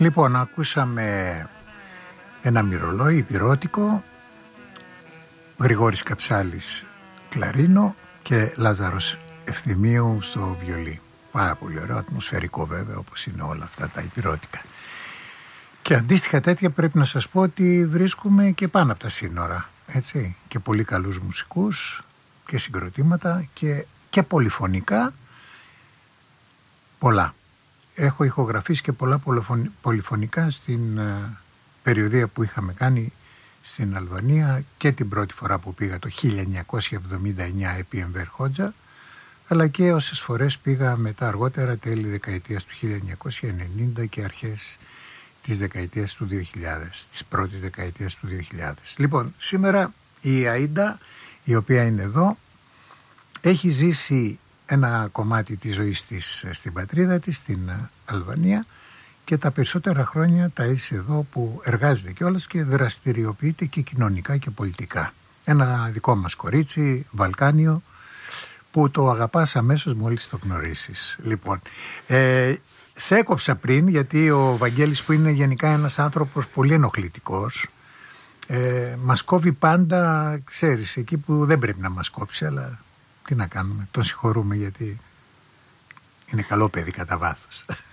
Λοιπόν, ακούσαμε ένα μυρολόι υπηρώτικο, Γρηγόρης Καψάλης κλαρίνο και Λάζαρος Ευθυμίου στο βιολί. Πάρα πολύ ωραίο, ατμοσφαιρικό βέβαια, όπως είναι όλα αυτά τα υπηρώτικα. Και αντίστοιχα τέτοια πρέπει να σας πω ότι βρίσκουμε και πάνω από τα σύνορα, έτσι, και πολύ καλούς μουσικούς και συγκροτήματα και πολυφωνικά πολλά. Έχω ηχογραφήσει και πολλά πολυφωνικά στην περιοδία που είχαμε κάνει στην Αλβανία και την πρώτη φορά που πήγα το 1979 επί Ενβέρ Χότζα, αλλά και όσες φορές πήγα μετά αργότερα, τέλη δεκαετίας του 1990 και αρχές της δεκαετίας του 2000, της πρώτης δεκαετίας του 2000. Λοιπόν, σήμερα η Αΐντα, η οποία είναι εδώ, έχει ζήσει ένα κομμάτι της ζωής της στην πατρίδα της, στην Αλβανία, και τα περισσότερα χρόνια τα έζησε εδώ, που εργάζεται κιόλας και δραστηριοποιείται και κοινωνικά και πολιτικά. Ένα δικό μας κορίτσι, Βαλκάνιο, που το αγαπάς αμέσως μόλις το γνωρίσεις. Λοιπόν, σε έκοψα πριν, γιατί ο Βαγγέλης, που είναι γενικά ένας άνθρωπος πολύ ενοχλητικός, μας κόβει πάντα, ξέρεις, εκεί που δεν πρέπει να μας κόψει, αλλά τι να κάνουμε, τον συγχωρούμε γιατί είναι καλό παιδί κατά βάθος.